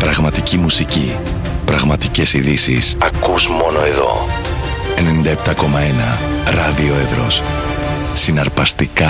Πραγματική μουσική. Πραγματικές ειδήσεις. Ακούς μόνο εδώ. 97,1 Ράδιο Εύρος. Συναρπαστικά